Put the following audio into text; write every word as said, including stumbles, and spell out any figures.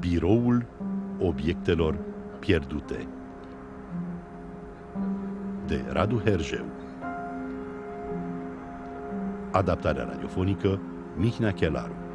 Biroul obiectelor pierdute de Radu Herjeu. Adaptarea radiofonică Mihnea Chelaru.